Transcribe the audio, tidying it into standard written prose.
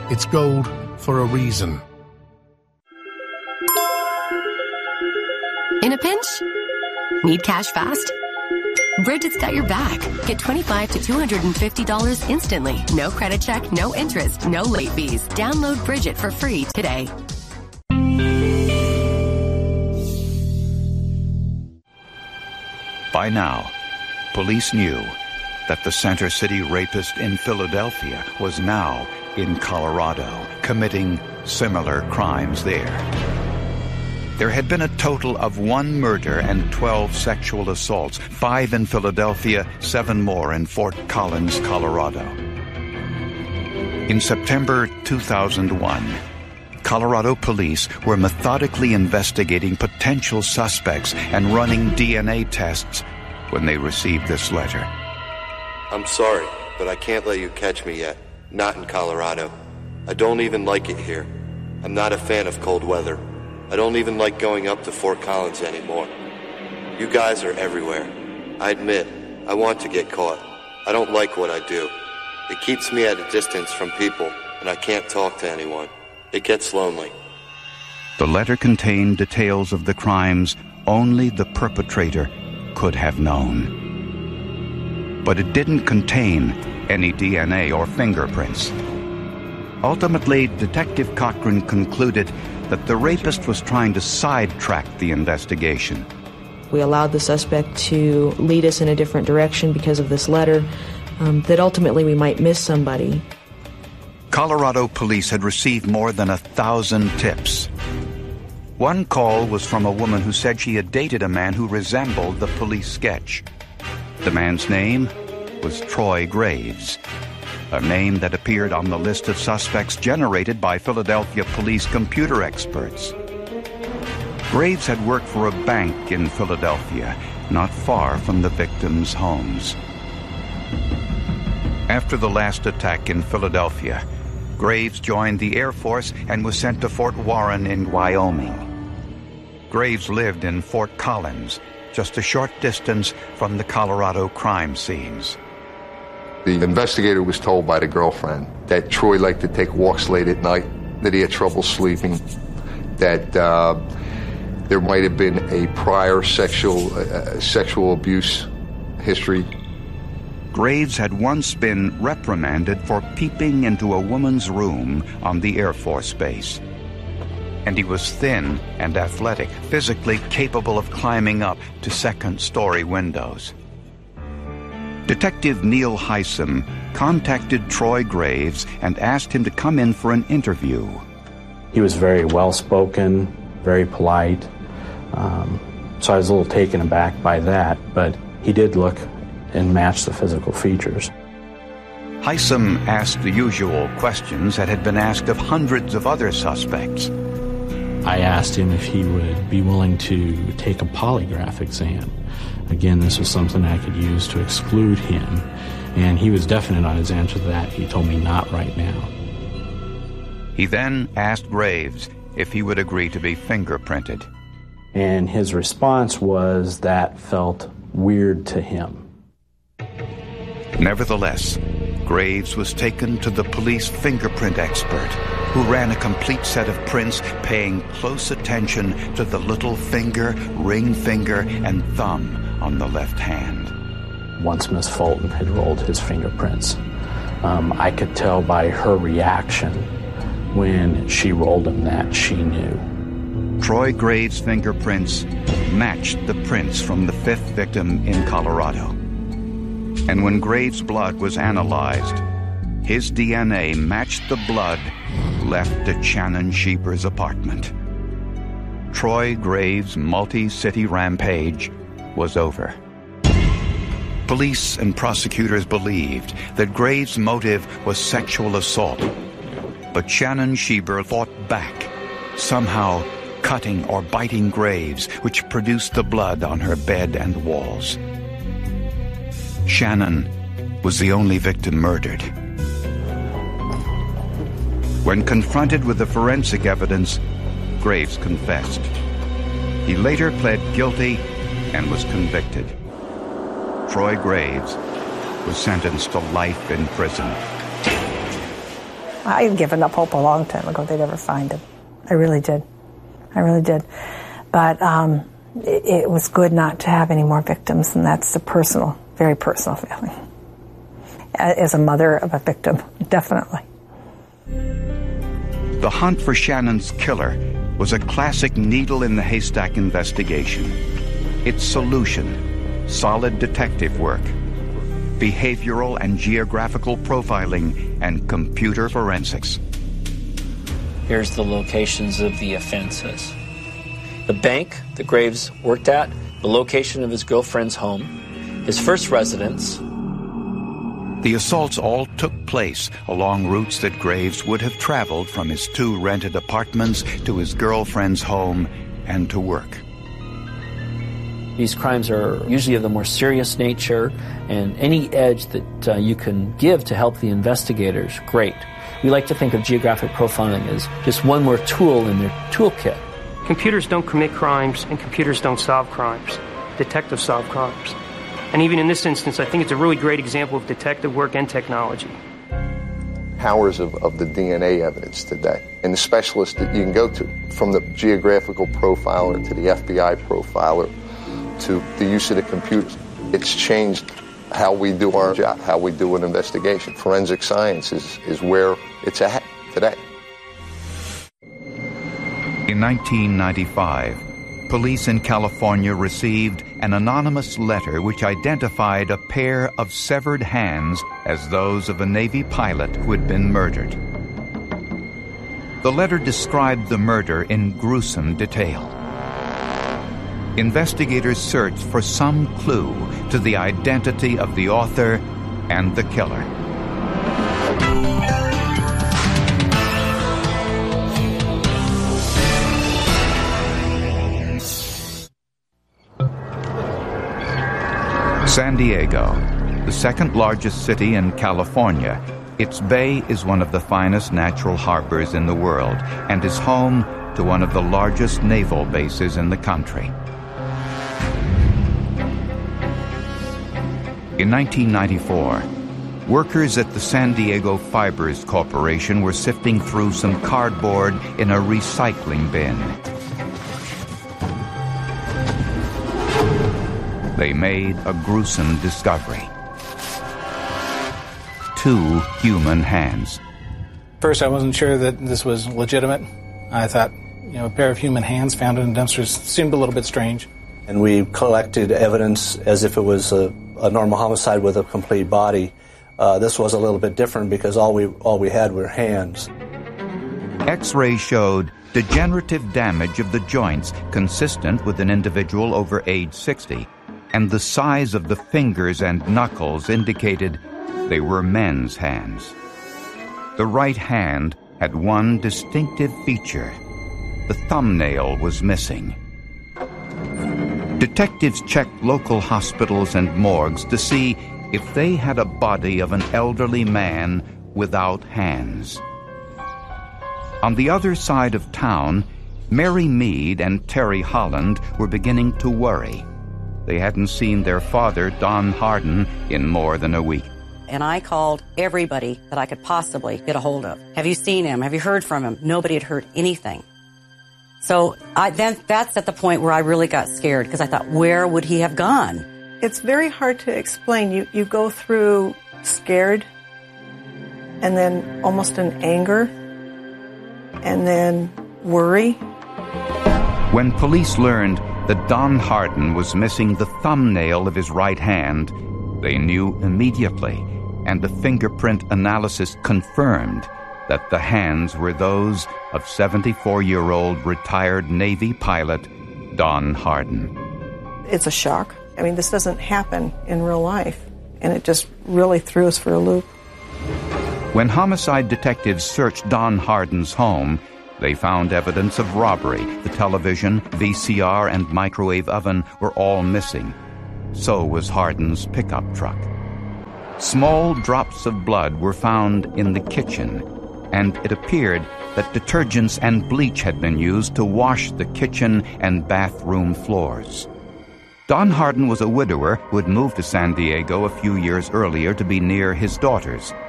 It's gold for a reason. In a pinch? Need cash fast? Bridget's got your back. Get $25 to $250 instantly. No credit check, no interest, no late fees. Download Bridget for free today. By now, police knew that the Center City rapist in Philadelphia was now in Colorado, committing similar crimes there. There had been a total of 1 murder and 12 sexual assaults, 5 in Philadelphia, 7 more in Fort Collins, Colorado. In September 2001, Colorado police were methodically investigating potential suspects and running DNA tests when they received this letter. I'm sorry, but I can't let you catch me yet. Not in Colorado. I don't even like it here. I'm not a fan of cold weather. I don't even like going up to Fort Collins anymore. You guys are everywhere. I admit, I want to get caught. I don't like what I do. It keeps me at a distance from people, and I can't talk to anyone. It gets lonely. The letter contained details of the crimes only the perpetrator could have known. But it didn't contain any DNA or fingerprints. Ultimately, Detective Cochran concluded that the rapist was trying to sidetrack the investigation. We allowed the suspect to lead us in a different direction because of this letter, that ultimately we might miss somebody. Colorado police had received more than 1,000 tips. One call was from a woman who said she had dated a man who resembled the police sketch. The man's name was Troy Graves, a name that appeared on the list of suspects generated by Philadelphia police computer experts. Graves had worked for a bank in Philadelphia, not far from the victims' homes. After the last attack in Philadelphia, Graves joined the Air Force and was sent to Fort Warren in Wyoming. Graves lived in Fort Collins, just a short distance from the Colorado crime scenes. The investigator was told by the girlfriend that Troy liked to take walks late at night, that he had trouble sleeping, that there might have been a prior sexual abuse history. Graves had once been reprimanded for peeping into a woman's room on the Air Force Base. And he was thin and athletic, physically capable of climbing up to second-story windows. Detective Neil Hysom contacted Troy Graves and asked him to come in for an interview. He was very well-spoken, very polite, so I was a little taken aback by that, but he did look and match the physical features. Hysom asked the usual questions that had been asked of hundreds of other suspects. I asked him if he would be willing to take a polygraph exam. Again, this was something I could use to exclude him, and he was definite on his answer to that. He told me not right now. He then asked Graves if he would agree to be fingerprinted. And his response was that felt weird to him. Nevertheless, Graves was taken to the police fingerprint expert, who ran a complete set of prints, paying close attention to the little finger, ring finger, and thumb on the left hand. Once Miss Fulton had rolled his fingerprints, I could tell by her reaction when she rolled them that she knew. Troy Graves' fingerprints matched the prints from the 5th victim in Colorado. And when Graves' blood was analyzed, his DNA matched the blood left at Shannon Schieber's apartment. Troy Graves' multi-city rampage was over. Police and prosecutors believed that Graves' motive was sexual assault, but Shannon Schieber fought back, somehow cutting or biting Graves, which produced the blood on her bed and walls. Shannon was the only victim murdered. When confronted with the forensic evidence, Graves confessed. He later pled guilty and was convicted. Troy Graves was sentenced to life in prison. I had given up hope a long time ago they'd ever find him. I really did. But it was good not to have any more victims, and that's a personal, very personal feeling. As a mother of a victim, definitely. The hunt for Shannon's killer was a classic needle-in-the-haystack investigation. Its solution, solid detective work, behavioral and geographical profiling, and computer forensics. Here's the locations of the offenses. The bank that Graves worked at, the location of his girlfriend's home, his first residence. The assaults all took place along routes that Graves would have traveled from his 2 rented apartments to his girlfriend's home and to work. These crimes are usually of the more serious nature, and any edge that you can give to help the investigators, great. We like to think of geographic profiling as just one more tool in their toolkit. Computers don't commit crimes, and computers don't solve crimes. Detectives solve crimes. And even in this instance, I think it's a really great example of detective work and technology. Powers of the DNA evidence today, and the specialists that you can go to, from the geographical profiler to the FBI profiler to the use of the computers. It's changed how we do our job, how we do an investigation. Forensic science is where it's at today. In 1995, police in California received an anonymous letter which identified a pair of severed hands as those of a Navy pilot who had been murdered. The letter described the murder in gruesome detail. Investigators searched for some clue to the identity of the author and the killer. San Diego, the second largest city in California, its bay is one of the finest natural harbors in the world and is home to one of the largest naval bases in the country. In 1994, workers at the San Diego Fibers Corporation were sifting through some cardboard in a recycling bin. They made a gruesome discovery. 2 human hands. First, I wasn't sure that this was legitimate. I thought, a pair of human hands found in dumpsters seemed a little bit strange. And we collected evidence as if it was a normal homicide with a complete body. This was a little bit different because all we had were hands. X-rays showed degenerative damage of the joints consistent with an individual over age 60, and the size of the fingers and knuckles indicated they were men's hands. The right hand had one distinctive feature. The thumbnail was missing. Detectives checked local hospitals and morgues to see if they had a body of an elderly man without hands. On the other side of town, Mary Mead and Terry Holland were beginning to worry. They hadn't seen their father, Don Harden, in more than a week. And I called everybody that I could possibly get a hold of. Have you seen him? Have you heard from him? Nobody had heard anything. So that's at the point where I really got scared because I thought, where would he have gone? It's very hard to explain. You go through scared and then almost an anger and then worry. When police learned that Don Harden was missing the thumbnail of his right hand, they knew immediately, and the fingerprint analysis confirmed that the hands were those of 74-year-old retired Navy pilot Don Harden. It's a shock. I mean, this doesn't happen in real life, and it just really threw us for a loop. When homicide detectives searched Don Harden's home, they found evidence of robbery. The television, VCR, and microwave oven were all missing. So was Harden's pickup truck. Small drops of blood were found in the kitchen, and it appeared that detergents and bleach had been used to wash the kitchen and bathroom floors. Don Harden was a widower who had moved to San Diego a few years earlier to be near his daughters.